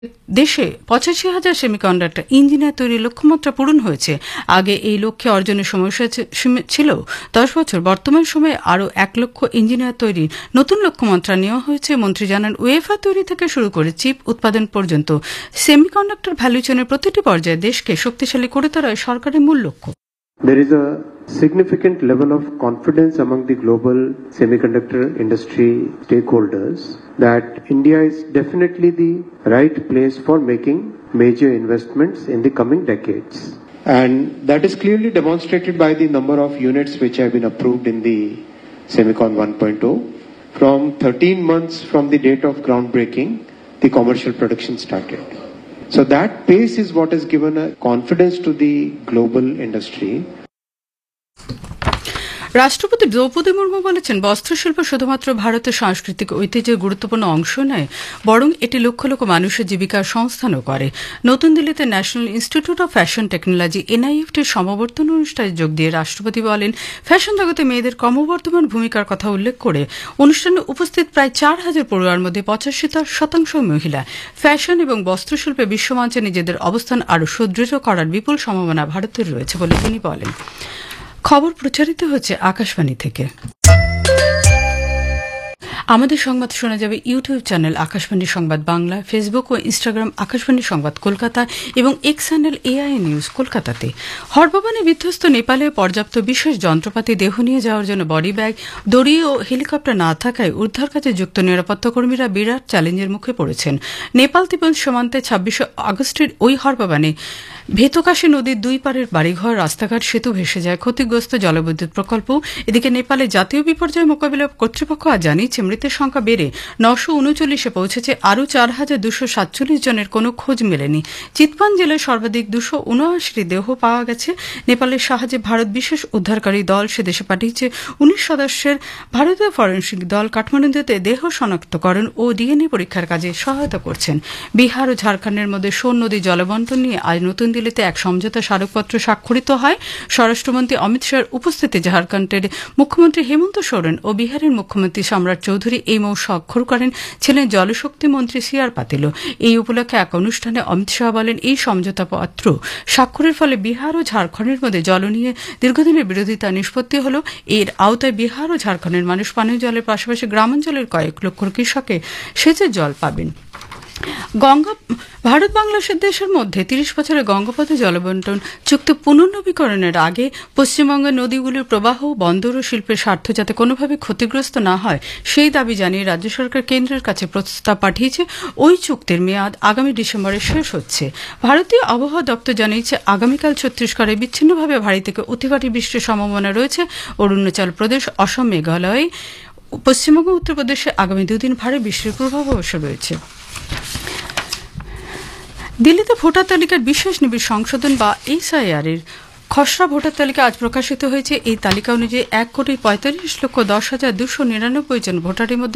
দেশে ৮৫,০০০ semiconductor engineer তৈরির লক্ষ্যমাত্রা পূরণ হয়েছে। আগে এই লক্ষ্যে অর্জনের সমস্যা ছিল ১০ বছর। বর্তমান সময়ে আরও ১ লক্ষ ইঞ্জিনিয়ার তৈরির নতুন লক্ষ্যমাত্রা নেওয়া হয়েছে। মন্ত্রী জানান, ওয়েফার তৈরি থেকে শুরু করে চিপ উৎপাদন পর্যন্ত সেমিকন্ডাক্টর ভ্যালু চেনের প্রতিটি পর্যায়ে দেশকে শক্তিশালী করে তোলাই সরকারের মূল লক্ষ্য। There is a significant level of confidence among the global semiconductor industry stakeholders that India is definitely the right place for making major investments in the coming decades. And that is clearly demonstrated by the number of units which have been approved in the Semicon 1.0. From 13 months from the date of groundbreaking, the commercial production started. So that pace is what has given a confidence to the global industry. রাষ্ট্রপতি দ্রৌপদী মুর্মু বলেছেন, বস্ত্রশিল্প শুধুমাত্র ভারতের সাংস্কৃতিক ঐতিহ্যের গুরুত্বপূর্ণ অংশ নয়, বরং এটি লক্ষ লক্ষ মানুষের জীবিকার সংস্থানও করে। নতুন দিল্লিতে national institute of fashion technology NIFTর সমাবর্তন অনুষ্ঠানে যোগ দিয়ে রাষ্ট্রপতি বলেন, ফ্যাশন জগতে মেয়েদের ক্রমবর্ধমান ভূমিকার কথা উল্লেখ করে অনুষ্ঠানে উপস্থিত প্রায় ৪,০০০ পড়ুয়ার মধ্যে ৮৫% মহিলা। ফ্যাশন এবং বস্ত্রশিল্পে বিশ্বমঞ্চে নিজেদের অবস্থান আরও সুদৃঢ় করার বিপুল সম্ভাবনা ভারতের রয়েছে বলে তিনি বলেন। খবর প্রচারিত হচ্ছে আকাশবাণী থেকে। আমাদের সংবাদ শোনা যাবে ইউটিউব চ্যানেল আকাশবাণী সংবাদ বাংলা, ফেসবুক ও ইনস্টাগ্রাম আকাশবাণী সংবাদ কলকাতা এবং এক্স চ্যানেল AI নিউজ কলকাতাতে। হরবাবানে বিধ্বস্ত নেপালে পর্যাপ্ত বিশেষ যন্ত্রপাতি দেহ নিয়ে যাওয়ার জন্য বডি ব্যাগ, দড়ি ও হেলিকপ্টার না থাকায় উদ্ধার কাজে যুক্ত নিরাপত্তা কর্মীরা বিরাট চ্যালেঞ্জের মুখে পড়েছেন। নেপাল তিব্বত সীমান্তে ২৬ আগস্টের ওই হরবাবানে ভেতকাশী নদীর দুই পারের বাড়িঘর, রাস্তাঘাট, সেতু ভেসে যায়, ক্ষতিগ্রস্ত জলবিদ্যুৎ প্রকল্প। এদিকে নেপালে জাতীয় বিপর্যয় মোকাবিলা কর্তৃপক্ষ আজ জানিয়েছে, মৃতের সংখ্যা বেড়ে ৯৩৯-এ পৌঁছেছে। আরও ৪,২৪৭ জনের কোনো খোঁজ মেলেনি। চিতপান জেলায় সর্বাধিক ২৭৯টি দেহ পাওয়া গেছে। নেপালের সাহায্যে ভারত বিশেষ উদ্ধারকারী দল সে দেশে পাঠিয়েছে। ১৯ সদস্যের ভারতীয় ফরেনসিক দল কাঠমান্ডুতে দেহ শনাক্তকরণ ও DNA পরীক্ষার কাজে সহায়তা করছেন। বিহার ও ঝাড়খণ্ডের মধ্যে সোন নদী জলবন্টন নিয়ে আজ নতুন দিল্লিতে এক সমঝোতা স্মারকপত্র স্বাক্ষরিত হয়। স্বরাষ্ট্রমন্ত্রী অমিত শাহর উপস্থিতিতে ঝাড়খণ্ডের মুখ্যমন্ত্রী হেমন্ত সোরেন ও বিহারের মুখ্যমন্ত্রী সম্রাট চৌধুরী এই মৌসুমে স্বাক্ষর করেন। ছিলেন জলশক্তি মন্ত্রী CR পাতিলও। এই উপলক্ষে এক অনুষ্ঠানে অমিত শাহ বলেন, এই সমঝোতা পত্র স্বাক্ষরের ফলে বিহার ও ঝাড়খণ্ডের মধ্যে জল নিয়ে দীর্ঘদিনের বিরোধিতা নিষ্পত্তি হল। এর আওতায় বিহার ও ঝাড়খণ্ডের মানুষ পানীয় জলের পাশাপাশি গ্রামাঞ্চলের কয়েক লক্ষ কৃষকে সেচের জল পাবেন। ভারত বাংলাদেশ দেশের মধ্যে ৩০ বছরের গঙ্গাপথে জলবন্টন চুক্তি পুনর্নবীকরণের আগে পশ্চিমবঙ্গের নদীগুলির প্রবাহ, বন্দর ও শিল্পের স্বার্থ যাতে কোনোভাবে ক্ষতিগ্রস্ত না হয় সেই দাবি জানিয়ে রাজ্য সরকার কেন্দ্রের কাছে প্রস্তাব পাঠিয়েছে। ওই চুক্তির মেয়াদ আগামী ডিসেম্বরে শেষ হচ্ছে। ভারতীয় আবহাওয়া দপ্তর জানিয়েছে, আগামীকাল ছত্তিশগড়ে বিচ্ছিন্নভাবে ভারী থেকে অতি ভারী বৃষ্টির সম্ভাবনা রয়েছে। অরুণাচল প্রদেশ, অসম, মেঘালয়, পশ্চিমবঙ্গ, উত্তরপ্রদেশে আগামী 2 দিন ভারী বৃষ্টির পূর্বাভাস রয়েছে। দিল্লিতে ভোটার তালিকার বিশেষ নিবিড় সংশোধন বা SIR এর খসড়া ভোটার তালিকা আজ প্রকাশিত হয়েছে। এই তালিকা অনুযায়ী ১,৪৫,২৯,২৯৯ জন ভোটারের মধ্যে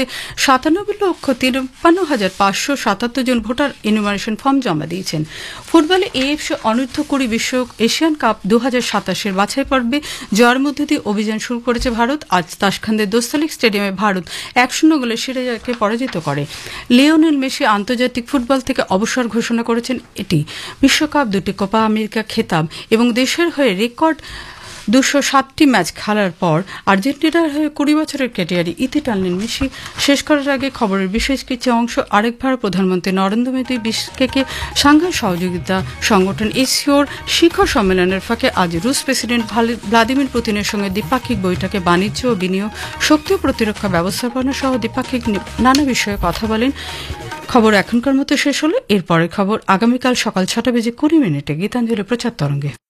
৯৭,৫৩,৫৭৭ জন ভোটার এনুমারেশন ফর্ম জমা দিয়েছেন। ফুটবলে AFC অনূর্ধ্ব-20 বিশ্ব এশিয়ান কাপ ২০২৭-এর বাছাই পর্বে জয়ের মধ্য দিয়ে অভিযান শুরু করেছে ভারত। আজ তাশখান্দের দোস্তালিক স্টেডিয়ামে ভারত ১-০ গোলে সিরিয়াকে পরাজিত করে। লিওনেল মেসি আন্তর্জাতিক ফুটবল থেকে অবসর ঘোষণা করেছেন। এটি বিশ্বকাপ, 2টি কোপা আমেরিকা খেতাব এবং দেশের হয়ে রেকর্ড ২০৭টি ম্যাচ খেলার পর আর্জেন্টিনার হয়ে ২০ বছরের ক্যারিয়ারে ইতি টানলেন মেসি। শেষ করার আগে খবরের বিশেষ কিছু অংশ আরেকবার। প্রধানমন্ত্রী নরেন্দ্র মোদী বিশকেকে সাংঘাই সহযোগিতা সংগঠন SCOর শিখর সম্মেলনের ফাঁকে আজ রুশ প্রেসিডেন্ট ভ্লাদিমির পুতিনের সঙ্গে দ্বিপাক্ষিক বৈঠকে বাণিজ্য ও বিনিয়োগ, শক্তি ও প্রতিরক্ষা ব্যবস্থাপনা সহ দ্বিপাক্ষিক নানা বিষয়ে কথা বলেন। খবর এখনকার মতো শেষ হলো। এরপরের খবর আগামীকাল সকাল ৬টা বেজে ২০ মিনিটে গীতাঞ্জলি প্রচার তরঙ্গে।